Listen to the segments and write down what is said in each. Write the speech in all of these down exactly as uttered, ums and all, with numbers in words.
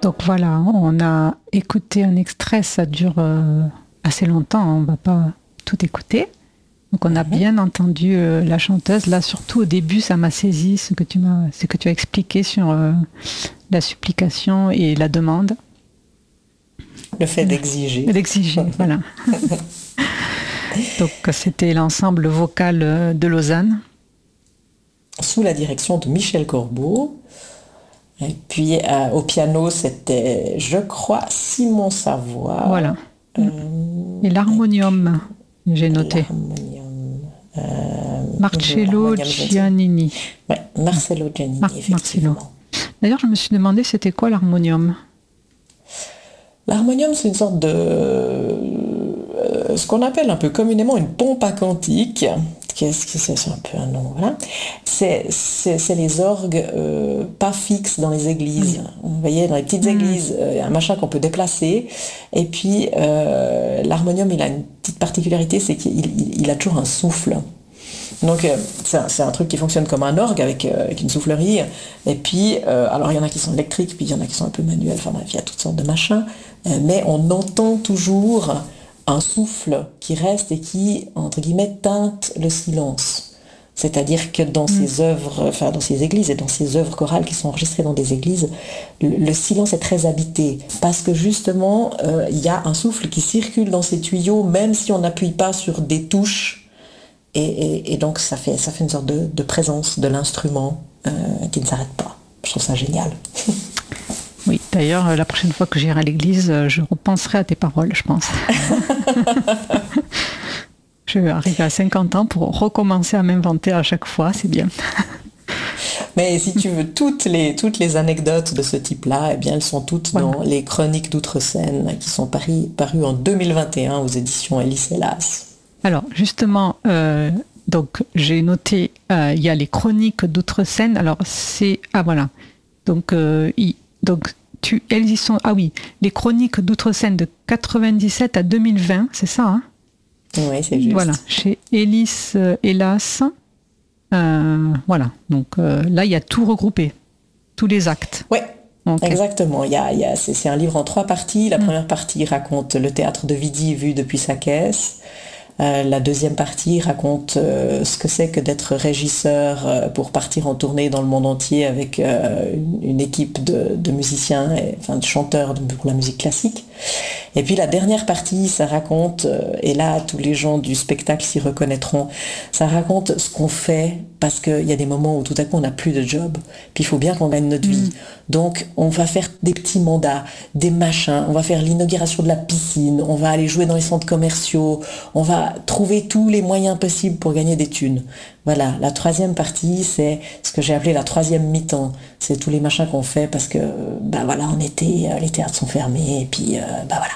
Donc voilà, on a écouté un extrait, ça dure euh, assez longtemps, on ne va pas tout écouter. Donc on a bien entendu euh, la chanteuse. Là, surtout au début, ça m'a saisi ce que tu m'as, ce que tu as expliqué sur euh, la supplication et la demande. Le fait d'exiger. D'exiger, voilà. Donc c'était l'ensemble vocal de Lausanne. Sous la direction de Michel Corbeau. Et puis euh, au piano, c'était, je crois, Simon Savoie. Voilà. Euh, et l'harmonium, et j'ai noté. L'harmonium. Euh, Marcello Giannini. Oui, Marcello Giannini, Mar- effectivement. Marcello. D'ailleurs, je me suis demandé c'était quoi l'harmonium. L'harmonium, c'est une sorte de... Euh, ce qu'on appelle un peu communément une pompe à cantique. Qu'est-ce que c'est? C'est un peu un nom, voilà. C'est, c'est, c'est les orgues euh, pas fixes dans les églises. Mmh. Vous voyez, dans les petites mmh. églises, il euh, y a un machin qu'on peut déplacer. Et puis, euh, l'harmonium, il a une petite particularité, c'est qu'il il, il a toujours un souffle. Donc euh, c'est, un, c'est un truc qui fonctionne comme un orgue avec, euh, avec une soufflerie. Et puis, euh, alors il y en a qui sont électriques, puis il y en a qui sont un peu manuels. Enfin bref, il y a toutes sortes de machins. Euh, mais on entend toujours un souffle qui reste et qui, entre guillemets, teinte le silence. C'est-à-dire que dans mmh. ces œuvres, enfin dans ces églises et dans ces œuvres chorales qui sont enregistrées dans des églises, le, le silence est très habité. Parce que justement, euh, il y a un souffle qui circule dans ces tuyaux, même si on n'appuie pas sur des touches. Et, et, et donc ça fait, ça fait une sorte de, de présence de l'instrument euh, qui ne s'arrête pas. Je trouve ça génial. Oui, d'ailleurs, la prochaine fois que j'irai à l'église, je repenserai à tes paroles, je pense. Je vais arriver à cinquante ans pour recommencer à m'inventer à chaque fois, c'est bien. Mais si tu veux, toutes les, toutes les anecdotes de ce type-là, eh bien, elles sont toutes voilà. dans les Chroniques d'Outreseine qui sont parues, parues en deux mille vingt et un aux éditions Elis Hélas. Alors, justement, euh, donc, j'ai noté, euh, il y a les Chroniques d'Outreseine. Alors, c'est... Ah, voilà. Donc, euh, il, donc tu, elles y sont... Ah oui, les Chroniques d'Outreseine de quatre-vingt-dix-sept à deux mille vingt, c'est ça, hein? Oui, c'est juste. Voilà, chez Elis euh, Hélas. Euh, voilà, donc euh, là, il y a tout regroupé, tous les actes. Oui. Okay. Exactement, il y a, il y a, c'est, c'est un livre en trois parties. La mmh. première partie raconte le théâtre de Vidi vu depuis sa caisse. Euh, la deuxième partie raconte euh, ce que c'est que d'être régisseur euh, pour partir en tournée dans le monde entier avec euh, une, une équipe de, de musiciens, et, enfin de chanteurs de, pour la musique classique. Et puis la dernière partie, ça raconte, euh, et là tous les gens du spectacle s'y reconnaîtront, ça raconte ce qu'on fait parce qu'il y a des moments où tout à coup on n'a plus de job, puis il faut bien qu'on gagne notre vie. Mmh. Donc on va faire des petits mandats, des machins, on va faire l'inauguration de la piscine, on va aller jouer dans les centres commerciaux, on va trouver tous les moyens possibles pour gagner des thunes. Voilà, la troisième partie, c'est ce que j'ai appelé la troisième mi-temps. C'est tous les machins qu'on fait parce que, ben voilà, en été, les théâtres sont fermés, et puis, euh, ben voilà.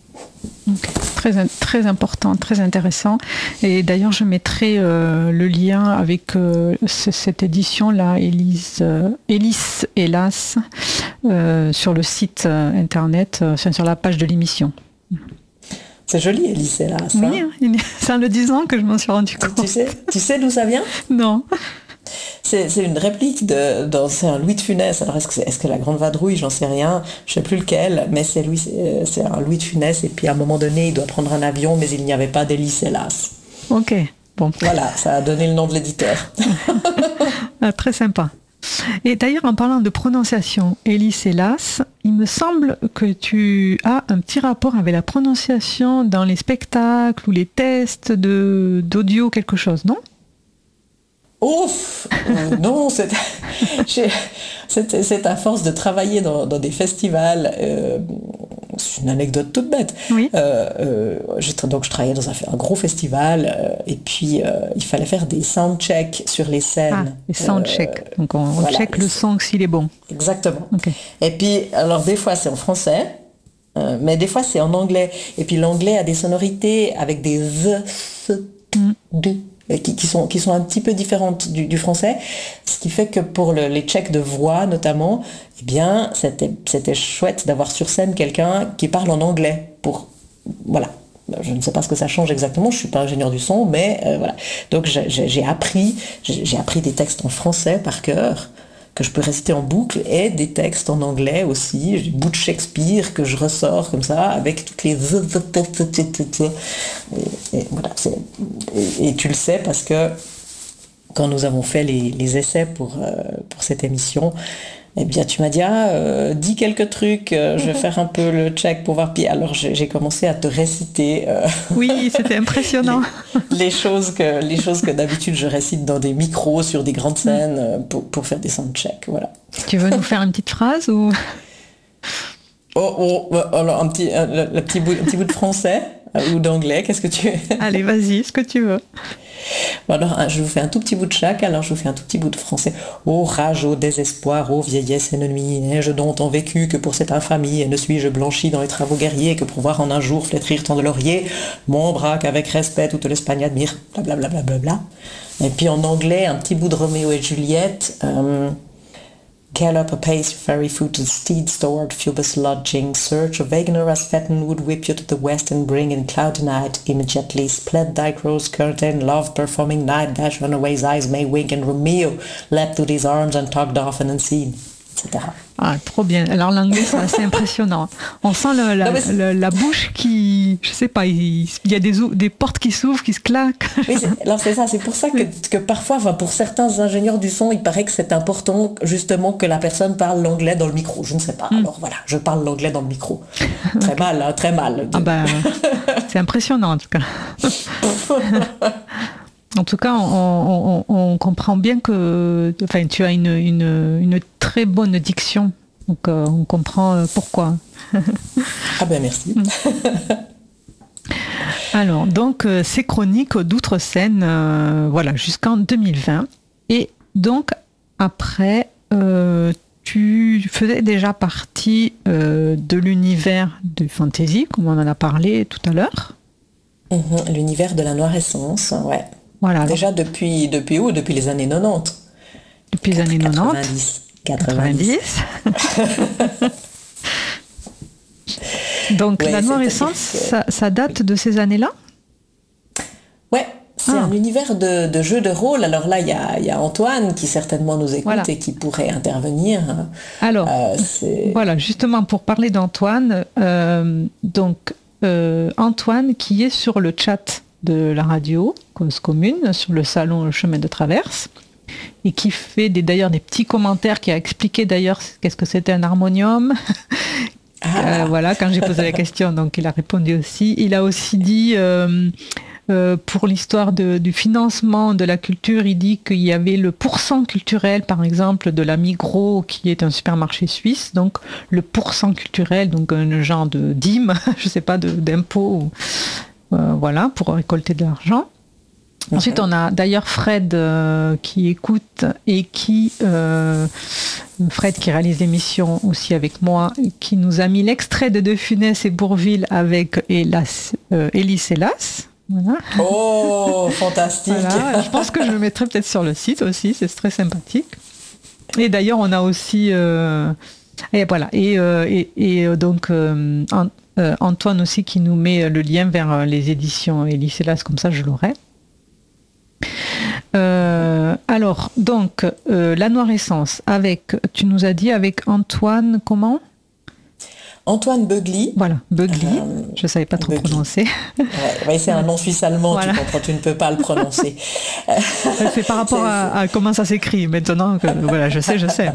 Okay. Très, très important, très intéressant. Et d'ailleurs, je mettrai euh, le lien avec euh, c- cette édition-là, Elis, euh, Elis Hélas, euh, sur le site euh, internet, euh, sur la page de l'émission. C'est joli, Elis Hélas. Oui, hein, c'est en le disant que je m'en suis rendu compte. Tu sais, tu sais d'où ça vient ? Non. C'est, c'est une réplique de, de c'est un Louis de Funès. Alors est-ce que, c'est, est-ce que la Grande Vadrouille, j'en sais rien, je sais plus lequel, mais c'est Louis, c'est, c'est un Louis de Funès. Et puis à un moment donné, il doit prendre un avion, mais il n'y avait pas d'Elis Hélas. Ok, bon. Voilà, ça a donné le nom de l'éditeur. Ah, très sympa. Et d'ailleurs, en parlant de prononciation, Elis Hélas, il me semble que tu as un petit rapport avec la prononciation dans les spectacles ou les tests de, d'audio, quelque chose, non ? Ouf euh, Non, c'est, j'ai, c'est, c'est à force de travailler dans, dans des festivals. Euh, c'est une anecdote toute bête. Oui. Euh, euh, j'ai, donc je travaillais dans un, un gros festival euh, et puis euh, il fallait faire des soundchecks sur les scènes. Ah, les soundchecks. Euh, donc on, on voilà, check le son s'il est bon. Exactement. Okay. Et puis, alors des fois c'est en français, euh, mais des fois c'est en anglais. Et puis l'anglais a des sonorités avec des the, ce, mm. de. Qui, qui, sont, qui sont un petit peu différentes du, du français, ce qui fait que pour le, les checks de voix notamment, eh bien, c'était, c'était chouette d'avoir sur scène quelqu'un qui parle en anglais. Pour, voilà. Je ne sais pas ce que ça change exactement, je ne suis pas ingénieur du son, mais euh, voilà. Donc j'ai, j'ai, appris, j'ai, j'ai appris des textes en français par cœur, que je peux réciter en boucle, et des textes en anglais aussi, des bouts de Shakespeare que je ressors comme ça, avec toutes les... Et, et, voilà, c'est... et, et tu le sais parce que quand nous avons fait les, les essais pour, euh, pour cette émission, eh bien, tu m'as dit, ah, euh, dis quelques trucs, euh, je vais faire un peu le check pour voir. Puis alors, j'ai, j'ai commencé à te réciter. Euh, oui, c'était impressionnant. les, les, choses que, les choses que d'habitude je récite dans des micros, sur des grandes scènes, euh, pour, pour faire des soundchecks. Voilà. Tu veux nous faire une petite phrase ou... Oh, oh, alors un petit, un, le petit bout, un petit bout de français ou d'anglais, qu'est-ce que tu veux? Allez, vas-y, ce que tu veux. Bon, alors, je vous fais un tout petit bout de chaque, alors je vous fais un tout petit bout de français. Ô rage, ô désespoir, ô vieillesse ennemie, n'ai-je donc tant vécu que pour cette infamie, et ne suis-je blanchi dans les travaux guerriers que pour voir en un jour flétrir tant de lauriers, mon bras qu'avec respect toute l'Espagne admire, blablabla. Bla, bla, bla. Et puis en anglais, un petit bout de Roméo et Juliette. Euh, Gallop apace your fairy-footed steeds toward Phoebus' lodging. Search of Wagner as Phaeton would whip you to the west and bring in cloudy night. Immediately split thy rose curtain, love performing night, dash runaway's eyes may wink, and Romeo leapt to these arms and talked often unseen, et cetera. Ah, trop bien. Alors l'anglais, c'est assez impressionnant. On sent le, la, non, le, la bouche qui, je sais pas, il, il y a des, des portes qui s'ouvrent, qui se claquent. Oui, c'est, alors c'est ça, c'est pour ça que, que parfois, enfin, pour certains ingénieurs du son, il paraît que c'est important justement que la personne parle l'anglais dans le micro. Je ne sais pas. Mm. Alors voilà, je parle l'anglais dans le micro. Très okay. mal, hein, très mal. Ah bah, c'est impressionnant en tout cas. En tout cas, on, on, on comprend bien que enfin, tu as une, une, une très bonne diction. Donc, euh, on comprend pourquoi. Ah ben merci. Alors, donc, euh, ces chroniques d'Outre-Seine, euh, voilà, jusqu'en deux mille vingt. Et donc, après, euh, tu faisais déjà partie euh, de l'univers du fantasy, comme on en a parlé tout à l'heure. Mmh, l'univers de la Noirescence, ouais. Voilà, déjà donc, depuis, depuis où? Depuis les années quatre-vingt-dix. Depuis les années quatre-vingt-dix. quatre-vingt-dix. Donc ouais, la Noirescence, ça, ça date de ces années-là? Ouais, c'est ah. un univers de, de jeux de rôle. Alors là, il y a, y a Antoine qui certainement nous écoute voilà. et qui pourrait intervenir. Alors, euh, c'est... voilà, justement pour parler d'Antoine, euh, donc euh, Antoine qui est sur le chat de la radio Cause Commune, sur le salon Le Chemin de Traverse, et qui fait des, d'ailleurs des petits commentaires, qui a expliqué d'ailleurs qu'est-ce que c'était un harmonium. Ah. Euh, voilà, quand j'ai posé la question, donc il a répondu aussi. Il a aussi dit, euh, euh, pour l'histoire de, du financement de la culture, il dit qu'il y avait le pourcent culturel, par exemple, de la Migros, qui est un supermarché suisse, donc le pourcent culturel, donc un genre de dîme, je sais pas, de, d'impôt, euh, voilà, pour récolter de l'argent. Okay. Ensuite, on a d'ailleurs Fred euh, qui écoute et qui, euh, Fred qui réalise l'émission aussi avec moi, qui nous a mis l'extrait de De Funès et Bourvil avec Hélas, euh, Hélice Hélas. Voilà. Oh, fantastique. Voilà. Je pense que je le mettrai peut-être sur le site aussi, c'est très sympathique. Et d'ailleurs, on a aussi... Euh, et voilà. Et, euh, et, et donc... Euh, An- euh, Antoine aussi qui nous met le lien vers les éditions Hélice Hélas, comme ça je l'aurai. Euh, alors, donc, euh, la Noirescence, avec, tu nous as dit, avec Antoine, comment ? Antoine Beugly. Voilà, Beugly, euh, je ne savais pas trop Beugly. Prononcer. Ouais, ouais, c'est un nom suisse-allemand, voilà. Tu comprends, tu ne peux pas le prononcer. C'est par rapport c'est, à, à comment ça s'écrit, maintenant que, voilà, je sais, je sais.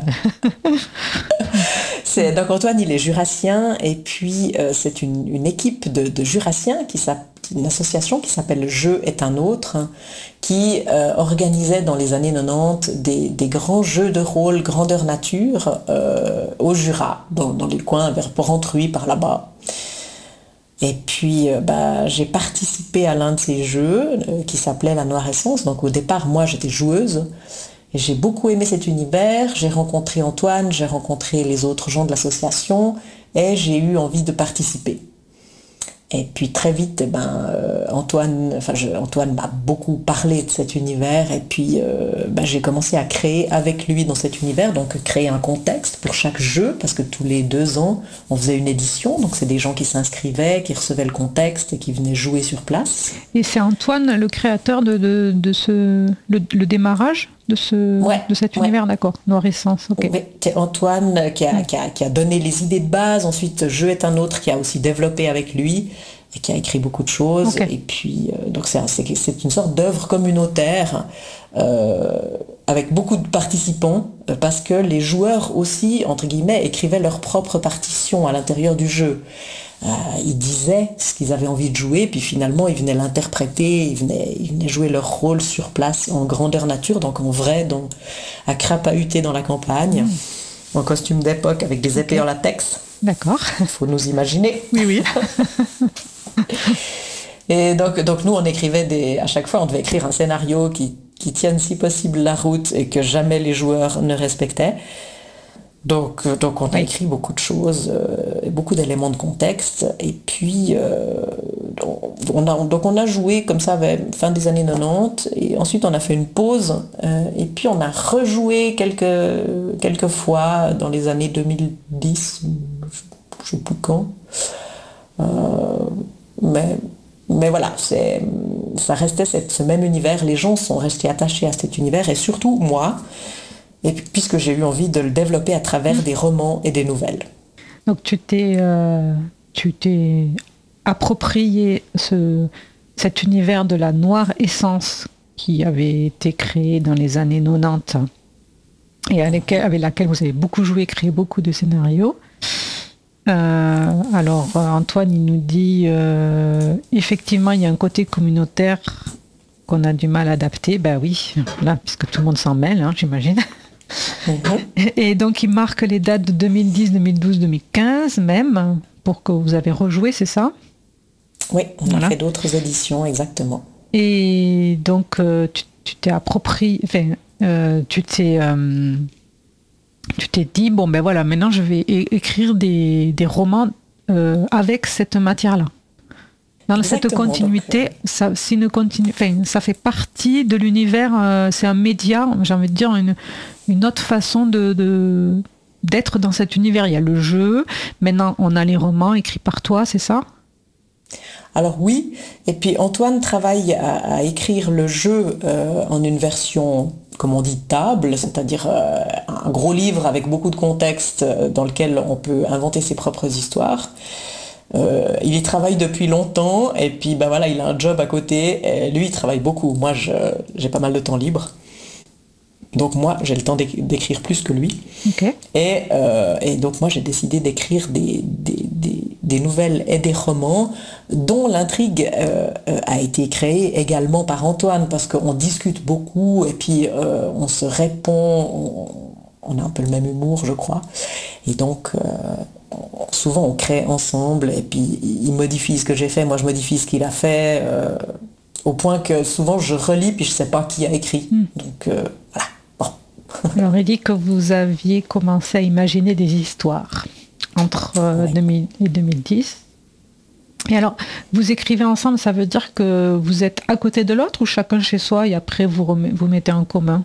C'est, donc Antoine, il est jurassien, et puis euh, c'est une, une équipe de, de jurassiens qui s'appelle une association qui s'appelle Jeu est un autre, qui euh, organisait dans les années quatre-vingt-dix des, des grands jeux de rôle grandeur nature euh, au Jura, dans, dans les coins vers Porrentruy par là-bas. Et puis euh, bah, j'ai participé à l'un de ces jeux euh, qui s'appelait La Noirescence. Donc au départ, moi j'étais joueuse et j'ai beaucoup aimé cet univers. J'ai rencontré Antoine, j'ai rencontré les autres gens de l'association et j'ai eu envie de participer. Et puis très vite, eh ben, euh, Antoine, enfin, je, Antoine m'a beaucoup parlé de cet univers et puis euh, ben, j'ai commencé à créer avec lui dans cet univers, donc créer un contexte pour chaque jeu, parce que tous les deux ans, on faisait une édition, donc c'est des gens qui s'inscrivaient, qui recevaient le contexte et qui venaient jouer sur place. Et c'est Antoine le créateur de, de, de ce, le, le démarrage de, ce, ouais, de cet ouais. univers, d'accord. Noir Essence, ok. Oui, c'est Antoine qui a, mmh. qui, a, qui a donné les idées de base. Ensuite, Jeu est un autre qui a aussi développé avec lui et qui a écrit beaucoup de choses. Okay. Et puis, euh, donc c'est, c'est, c'est une sorte d'œuvre communautaire euh, avec beaucoup de participants euh, parce que les joueurs aussi, entre guillemets, écrivaient leurs propres partitions à l'intérieur du jeu. Euh, ils disaient ce qu'ils avaient envie de jouer, puis finalement ils venaient l'interpréter, ils venaient, ils venaient jouer leur rôle sur place en grandeur nature, donc en vrai, donc, à crapahuter dans la campagne, mmh. en costume d'époque avec des épées okay. en latex. D'accord. Il faut nous imaginer. Oui, oui. Et donc, donc nous on écrivait des, à chaque fois on devait écrire un scénario qui, qui tienne si possible la route et que jamais les joueurs ne respectaient. Donc, donc on a oui. écrit beaucoup de choses, euh, beaucoup d'éléments de contexte, et puis euh, on a, donc on a joué comme ça vers fin des années quatre-vingt-dix, et ensuite on a fait une pause, euh, et puis on a rejoué quelques, quelques fois dans les années deux mille dix, je sais plus quand, euh, mais, mais voilà, c'est, ça restait cette, ce même univers, les gens sont restés attachés à cet univers, et surtout moi, et puisque j'ai eu envie de le développer à travers mmh. des romans et des nouvelles. Donc tu t'es, euh, tu t'es approprié ce, cet univers de la Noire Essence qui avait été créé dans les années quatre-vingt-dix et avec, avec laquelle vous avez beaucoup joué, créé beaucoup de scénarios. Euh, alors Antoine, il nous dit euh, effectivement il y a un côté communautaire qu'on a du mal à adapter. Ben oui, là, puisque tout le monde s'en mêle, hein, j'imagine. Mmh. Et donc il marque les dates de deux mille dix, deux mille douze, deux mille quinze même, pour que vous avez rejoué, c'est ça? Oui, on voilà. a fait d'autres éditions, exactement. Et donc euh, tu, tu t'es approprié, enfin, euh, tu t'es, euh, tu t'es dit, bon ben voilà, maintenant je vais é- écrire des, des romans euh, avec cette matière-là. Dans exactement, cette continuité, donc, euh... ça, c'est une continu... enfin, ça fait partie de l'univers, euh, c'est un média, j'ai envie de dire, une, une autre façon de, de, d'être dans cet univers. Il y a le jeu, maintenant on a les romans écrits par toi, c'est ça? Alors oui, et puis Antoine travaille à, à écrire le jeu euh, en une version, comme on dit, table, c'est-à-dire euh, un gros livre avec beaucoup de contexte euh, dans lequel on peut inventer ses propres histoires. Euh, il y travaille depuis longtemps et puis ben voilà, il a un job à côté et lui il travaille beaucoup. Moi je, j'ai pas mal de temps libre, donc moi j'ai le temps d'écrire plus que lui. Okay. Et, euh, et donc moi j'ai décidé d'écrire des, des, des, des nouvelles et des romans dont l'intrigue euh, a été créée également par Antoine parce qu'on discute beaucoup et puis euh, on se répond, on, on a un peu le même humour je crois et donc euh, souvent on crée ensemble et puis il modifie ce que j'ai fait, moi je modifie ce qu'il a fait euh, au point que souvent je relis puis je sais pas qui a écrit. Mm. Donc euh, voilà. Bon. Alors il dit que vous aviez commencé à imaginer des histoires entre euh, oui. deux mille et deux mille dix. Et alors vous écrivez ensemble, ça veut dire que vous êtes à côté de l'autre ou chacun chez soi et après vous remet, vous mettez en commun?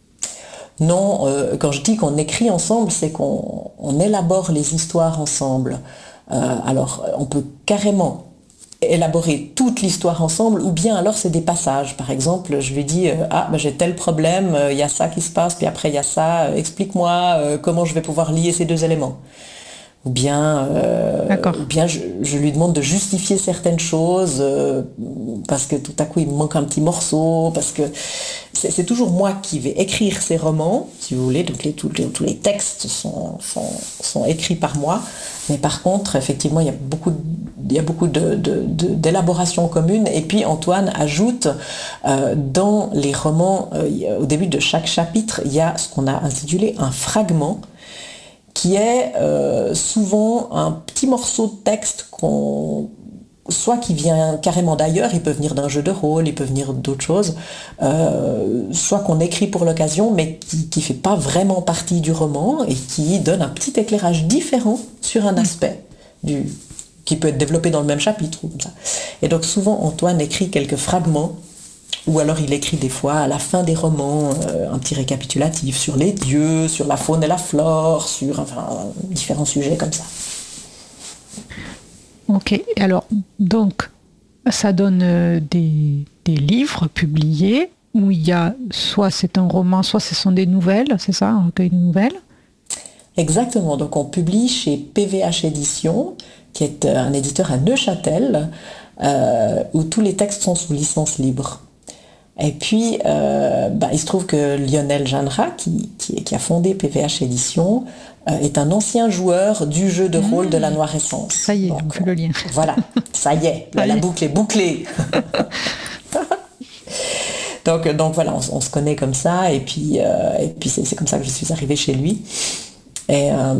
Non, euh, quand je dis qu'on écrit ensemble, c'est qu'on on élabore les histoires ensemble. Euh, alors, on peut carrément élaborer toute l'histoire ensemble, ou bien alors c'est des passages. Par exemple, je lui dis euh, « Ah, ben, j'ai tel problème, il euh, y a ça qui se passe, puis après il y a ça, euh, explique-moi euh, comment je vais pouvoir lier ces deux éléments. » Ou bien, euh, ou bien je, je lui demande de justifier certaines choses euh, parce que tout à coup il me manque un petit morceau, parce que c'est, c'est toujours moi qui vais écrire ces romans, si vous voulez, donc les, tous, les, tous les textes sont, sont, sont écrits par moi, mais par contre, effectivement, il y a beaucoup, il y a beaucoup de, de, de, d'élaboration commune, et puis Antoine ajoute euh, dans les romans, euh, au début de chaque chapitre, il y a ce qu'on a intitulé un fragment, qui est euh, souvent un petit morceau de texte qu'on, soit qui vient carrément d'ailleurs, il peut venir d'un jeu de rôle, il peut venir d'autres choses, euh, soit qu'on écrit pour l'occasion, mais qui ne fait pas vraiment partie du roman et qui donne un petit éclairage différent sur un aspect du, qui peut être développé dans le même chapitre. Comme ça. Et donc souvent Antoine écrit quelques fragments, ou alors il écrit des fois à la fin des romans euh, un petit récapitulatif sur les dieux, sur la faune et la flore, sur enfin, différents sujets comme ça. Ok, alors donc ça donne euh, des, des livres publiés où il y a, soit c'est un roman, soit ce sont des nouvelles, c'est ça, un recueil de nouvelles? Exactement, donc on publie chez P V H Éditions, qui est un éditeur à Neuchâtel, euh, où tous les textes sont sous licence libre. Et puis, euh, bah, il se trouve que Lionel Jeannera, qui, qui, qui a fondé P V H Éditions, euh, est un ancien joueur du jeu de rôle mmh. de la Noire-Essence. Ça y est, donc, on fait le lien. Voilà, ça y est, la, la boucle est bouclée. donc, donc voilà, on, on se connaît comme ça, et puis, euh, et puis c'est, c'est comme ça que je suis arrivée chez lui. Et, euh,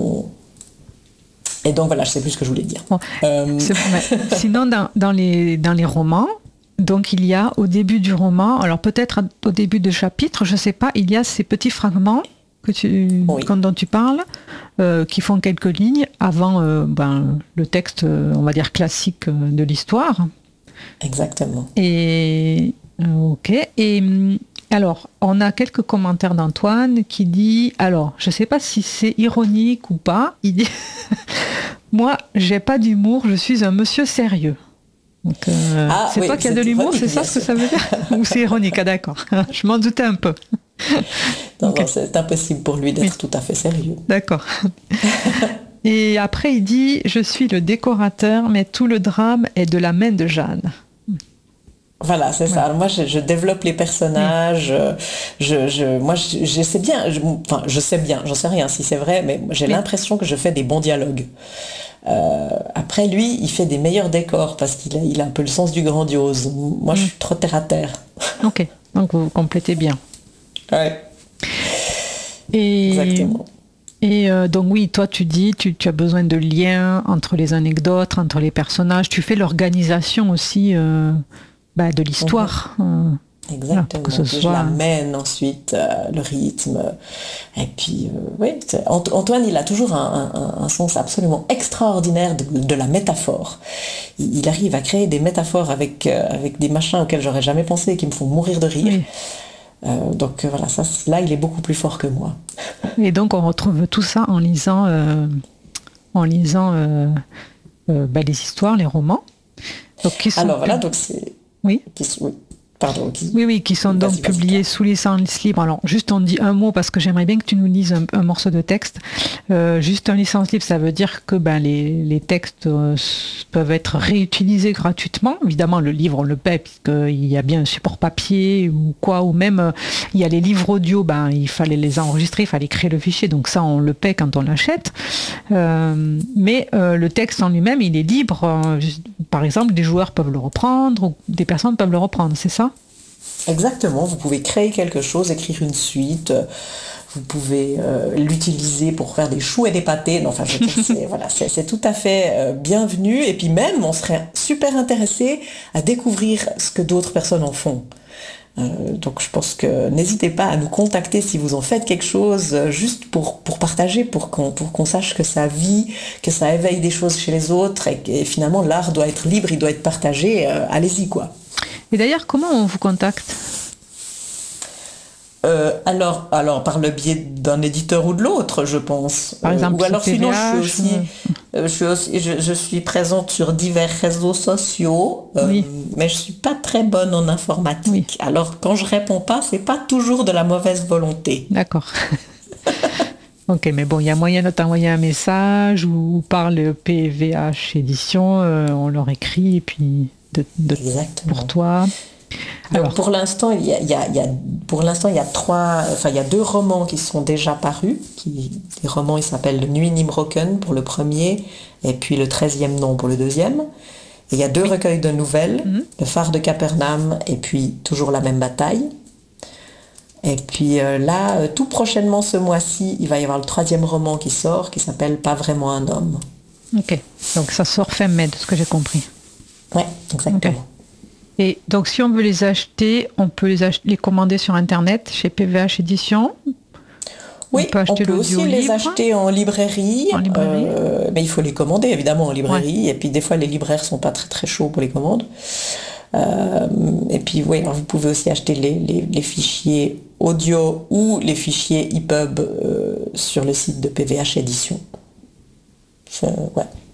et donc voilà, je ne sais plus ce que je voulais dire. Bon, euh... Sinon, dans, dans, les, dans les romans, donc il y a au début du roman, alors peut-être au début de chapitre, je ne sais pas, il y a ces petits fragments que tu, oui. dont tu parles, euh, qui font quelques lignes avant euh, ben, le texte, on va dire, classique de l'histoire. Exactement. Et euh, ok. Et alors, on a quelques commentaires d'Antoine qui dit, alors, je ne sais pas si c'est ironique ou pas, il dit, moi, j'ai pas d'humour, je suis un monsieur sérieux. Donc, euh, ah, c'est oui, toi qui as de l'humour, c'est ça ce que ça veut dire? Ou c'est ironique? Ah d'accord, je m'en doutais un peu. Non, okay. non, c'est impossible pour lui d'être oui. tout à fait sérieux. D'accord. Et après, il dit, je suis le décorateur, mais tout le drame est de la main de Jeanne. Voilà, c'est ouais. ça. Alors moi, je, je développe les personnages. Oui. Je, je, moi, je, je sais bien. Je, enfin, je sais bien. J'en sais rien si c'est vrai, mais j'ai oui. l'impression que je fais des bons dialogues. Euh, après, lui, il fait des meilleurs décors parce qu'il a, il a un peu le sens du grandiose. Moi, mmh. je suis trop terre à terre. Ok, donc vous complétez bien. Ouais. Et, exactement. Et euh, donc oui, toi, tu dis, tu, tu as besoin de liens entre les anecdotes, entre les personnages. Tu fais l'organisation aussi euh, bah, de l'histoire. Mmh. Euh, Exactement, que ce soit... je l'amène ensuite, euh, le rythme. Et puis, euh, oui, Antoine, il a toujours un, un, un sens absolument extraordinaire de, de la métaphore. Il, il arrive à créer des métaphores avec, euh, avec des machins auxquels j'aurais jamais pensé et qui me font mourir de rire. Oui. Euh, donc voilà, ça, là, il est beaucoup plus fort que moi. Et donc, on retrouve tout ça en lisant, euh, en lisant euh, euh, bah, les histoires, les romans. Donc, qui sont Alors voilà, donc c'est... Oui. Qui, oui. Pardon, qui... Oui, oui, qui sont vas-y, donc vas-y, publiés vas-y. sous licence libre. Alors, juste on dit un mot parce que j'aimerais bien que tu nous lises un, un morceau de texte. Euh, juste un licence libre, ça veut dire que ben, les, les textes euh, peuvent être réutilisés gratuitement. Évidemment, le livre, on le paie puisqu'il y a bien un support papier ou quoi, ou même euh, il y a les livres audio, ben, il fallait les enregistrer, il fallait créer le fichier, donc ça, on le paie quand on l'achète. Euh, mais euh, le texte en lui-même, il est libre. Euh, par exemple, des joueurs peuvent le reprendre ou des personnes peuvent le reprendre, c'est ça ? Exactement, vous pouvez créer quelque chose, écrire une suite, vous pouvez euh, l'utiliser pour faire des choux et des pâtés. Non, enfin, je veux dire, c'est, voilà, c'est, c'est tout à fait euh, bienvenu. Et puis même, on serait super intéressé à découvrir ce que d'autres personnes en font. Euh, donc je pense que n'hésitez pas à nous contacter si vous en faites quelque chose, euh, juste pour, pour partager, pour qu'on, pour qu'on sache que ça vit, que ça éveille des choses chez les autres et, et finalement l'art doit être libre, il doit être partagé. Euh, allez-y, quoi. Et d'ailleurs, comment on vous contacte ? euh, alors, alors, par le biais d'un éditeur ou de l'autre, je pense. Par exemple, euh, ou alors P V H, sinon, je suis aussi, euh... euh, je, suis aussi je, je suis présente sur divers réseaux sociaux, euh, oui. mais je suis pas très bonne en informatique. Oui. Alors, quand je réponds pas, c'est pas toujours de la mauvaise volonté. D'accord. Ok, mais bon, il y a moyen de t'envoyer un message ou par le P V H édition, euh, on leur écrit et puis de, de, pour toi. Alors, pour l'instant, il y a, il y a, il y a, pour l'instant, il y a trois, enfin, il y a deux romans qui sont déjà parus. Qui, les romans, ils s'appellent Nuit Nimrocken pour le premier et puis le treizième nom pour le deuxième. Et il y a deux oui. recueils de nouvelles, mm-hmm. Le phare de Capernaum et puis Toujours la même bataille. Et puis euh, là, euh, tout prochainement ce mois-ci, il va y avoir le troisième roman qui sort, qui s'appelle Pas vraiment un homme. Ok, donc ça sort fin mai, de ce que j'ai compris. Oui, exactement. Okay. Et donc si on veut les acheter, on peut les, ach- les commander sur Internet, chez P V H Éditions. Oui, on peut, acheter on peut aussi les acheter en librairie, en librairie. Euh, mais il faut les commander évidemment en librairie, ouais. Et puis des fois les libraires sont pas très très chauds pour les commandes. Euh, et puis oui, alors vous pouvez aussi acheter les, les, les fichiers audio ou les fichiers E P U B euh, sur le site de P V H Éditions. Je, ouais.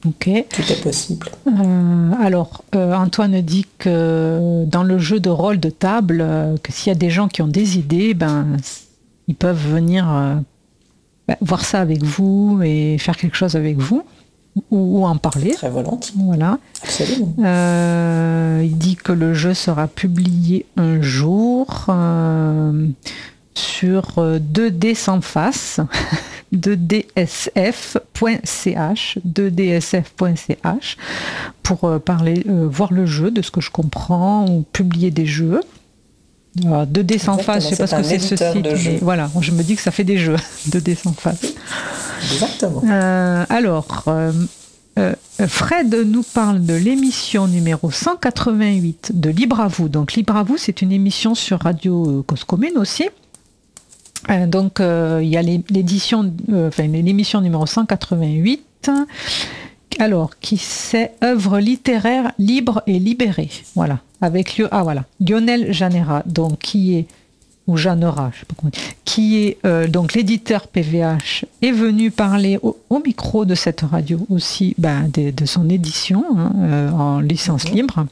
Ok. Tout est possible. Euh, alors, euh, Antoine dit que dans le jeu de rôle de table, euh, que s'il y a des gens qui ont des idées, ben, ils peuvent venir euh, ben, voir ça avec vous et faire quelque chose avec vous, ou, ou en parler. Très volontiers. Voilà. Absolument. Euh, il dit que le jeu sera publié un jour euh, sur deux D sans face. deux D S F point C H deux D S F point C H pour euh, parler, euh, voir le jeu de ce que je comprends ou publier des jeux. Alors, deux D sans face, je sais pas ce que c'est ce site, mais voilà, je me dis que ça fait des jeux, deux D sans face. Exactement. Euh, alors, euh, euh, Fred nous parle de l'émission numéro cent quatre-vingt-huit de Libre à vous. Donc, Libre à vous, c'est une émission sur Radio Cause Commune aussi. Euh, donc, euh, il y a l'édition, euh, enfin, l'émission numéro cent quatre-vingt-huit, alors, qui c'est œuvre littéraire libre et libérée. Voilà. Avec ah, voilà, Lionel Janera, donc, qui est, ou Janera, je sais pas comment dire, qui est euh, donc l'éditeur P V H, est venu parler au, au micro de cette radio aussi, ben, de, de son édition hein, euh, en licence libre.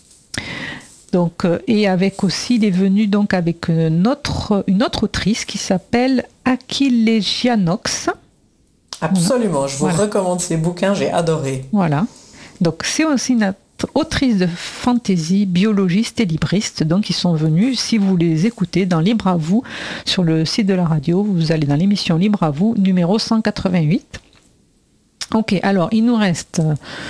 Donc, euh, et avec aussi, il est venu donc avec une autre, une autre autrice qui s'appelle Achille Gianox. Absolument, voilà. Je vous voilà. recommande ces bouquins, j'ai adoré. Voilà. Donc, c'est aussi une autrice de fantasy, biologiste et libriste. Donc, ils sont venus, si vous les écoutez, dans Libre à vous, sur le site de la radio, vous allez dans l'émission Libre à vous, numéro cent quatre-vingt-huit. Ok, alors, il nous reste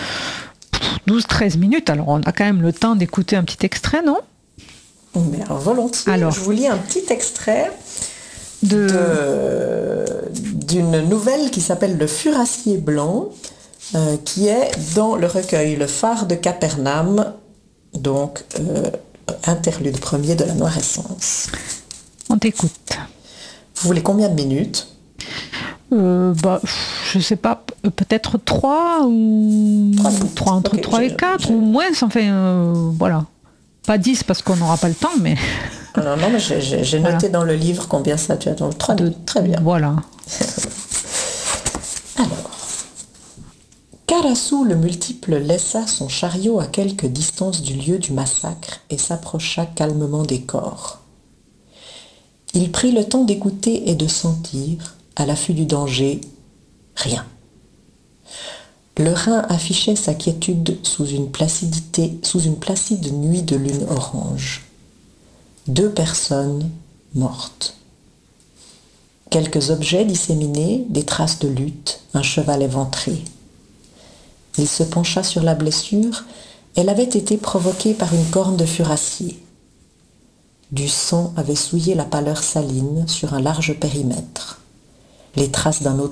douze treize minutes, alors on a quand même le temps d'écouter un petit extrait, non ? Mais alors, volontiers. Alors, je vous lis un petit extrait de... de... d'une nouvelle qui s'appelle Le Furassier Blanc, euh, qui est dans le recueil Le Phare de Capernaum, donc euh, interlude premier de la Noire-Essence. On t'écoute. Vous voulez combien de minutes ? Euh, bah, je sais pas, peut-être trois ou trois entre okay, trois et quatre ou moins, enfin euh, voilà. Pas dix parce qu'on n'aura pas le temps, mais. Non, non, mais j'ai, j'ai, j'ai noté voilà. Dans le livre combien ça tu as donc trois minutes. Très bien. Voilà. Alors. Karasu le multiple laissa son chariot à quelque distance du lieu du massacre et s'approcha calmement des corps. Il prit le temps d'écouter et de sentir. À l'affût du danger, rien. Le Rhin affichait sa quiétude sous une placidité, sous une placide nuit de lune orange. Deux personnes mortes. Quelques objets disséminés, des traces de lutte, un cheval éventré. Il se pencha sur la blessure, elle avait été provoquée par une corne de furassier. Du sang avait souillé la pâleur saline sur un large périmètre. Les traces d'un autre